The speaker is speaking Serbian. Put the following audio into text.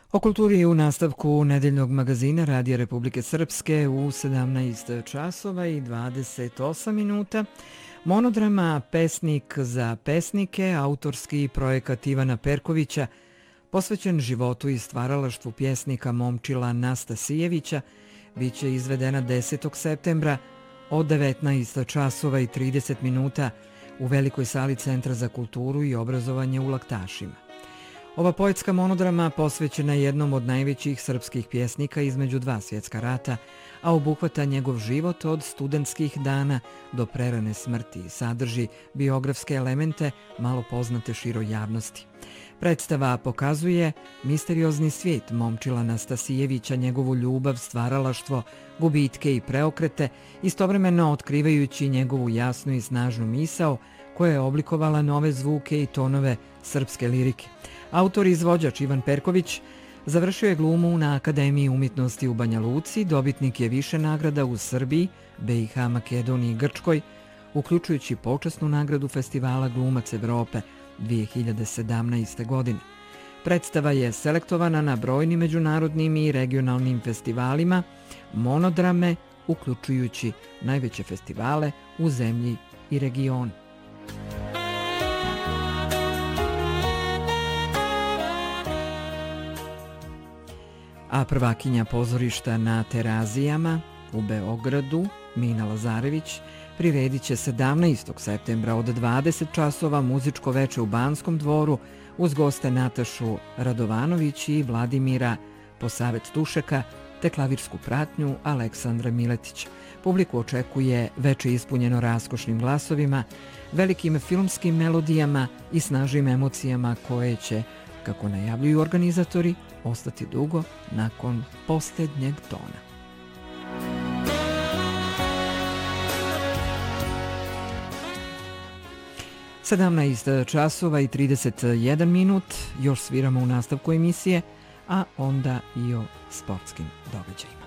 O kulturi u nastavku nedeljnog magazina Radija Republike Srpske u 17 časova i 28 minuta. Monodrama Pesnik za pesnike, autorski projekat Ivana Perkovića, posvećen životu i stvaralaštvu pjesnika Momčila Nastasijevića, bit će izvedena 10. septembra od 19 časova i 30 minuta u velikoj sali Centra za kulturu i obrazovanje u Laktašima. Ova poetska monodrama posvećena je jednom od najvećih srpskih pjesnika između dva svjetska rata, a obuhvata njegov život od studentskih dana do prerane smrti i sadrži biografske elemente malo poznate široj javnosti. Predstava pokazuje misteriozni svijet Momčila Nastasijevića, njegovu ljubav, stvaralaštvo, gubitke i preokrete, istovremeno otkrivajući njegovu jasnu i snažnu misao koja je oblikovala nove zvuke i tonove srpske lirike. Autor i izvođač Ivan Perković završio je glumu na Akademiji umjetnosti u Banja Luci, dobitnik je više nagrada u Srbiji, BiH, Makedoniji i Grčkoj, uključujući počasnu nagradu Festivala Glumac Evrope 2017. godine. Predstava je selektovana na brojnim međunarodnim i regionalnim festivalima, monodrame, uključujući najveće festivale u zemlji i regionu. A prvakinja pozorišta na Terazijama u Beogradu, Mina Lazarević, priredit će 17. septembra od 20 časova muzičko veče u Banskom dvoru uz goste Natašu Radovanović i Vladimira Posavet Tušeka te klavirsku pratnju Aleksandra Miletića. Publiku očekuje veče ispunjeno raskošnim glasovima, velikim filmskim melodijama i snažnim emocijama koje će, kako najavljuju organizatori, ostati dugo nakon posljednjeg tona. Sedamnaest časova i 31 minut, još sviramo u nastavku emisije, a onda i o sportskim događajima.